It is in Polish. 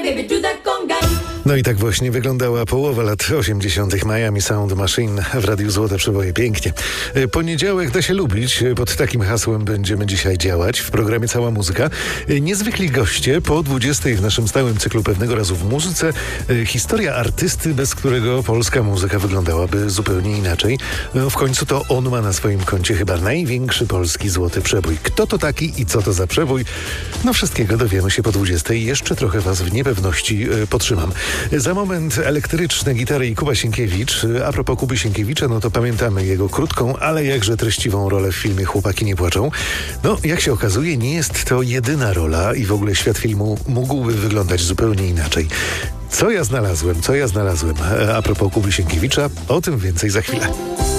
No i tak właśnie wyglądała połowa lat 80. Miami Sound Machine w Radiu Złote Przeboje. Pięknie. Poniedziałek da się lubić. Pod takim hasłem będziemy dzisiaj działać. W programie Cała Muzyka. Niezwykli goście. Po 20 w naszym stałym cyklu Pewnego razu w muzyce. Historia artysty, bez którego polska muzyka wyglądałaby zupełnie inaczej. W końcu to on ma na swoim koncie chyba największy polski złoty przebój. Kto to taki i co to za przebój? No wszystkiego dowiemy się po 20. Jeszcze trochę was w niepewności potrzymam. Za moment elektryczne gitary i Kuba Sienkiewicz. A propos Kuby Sienkiewicza, no to pamiętamy jego krótką, ale jakże treściwą rolę w filmie Chłopaki nie płaczą. No, jak się okazuje, nie jest to jedyna rola i w ogóle świat filmu mógłby wyglądać zupełnie inaczej. Co ja znalazłem? A propos Kuby Sienkiewicza, o tym więcej za chwilę.